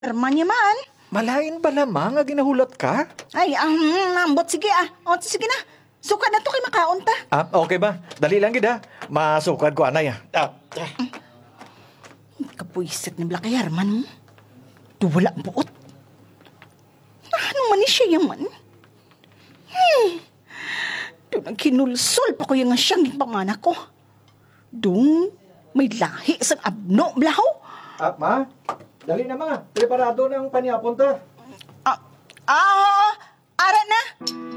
Herman niya man. Malain ba naman nga ginahulot ka? Ay, ambot, sige O, sige na. Sukad na to kay makaon ta. Okay ba? Dali lang gid ha. Masukad ko anay ah. Kapuisit ni Blakay Herman mo. Duwala buot. Ano man ni siya yaman? Doon ang kinulsol pa ko yung siyang pamana ko. Doon, may lahi sa abno, blahaw. Ma, dali na ma. Preparado ng panyapon ta. Ara na.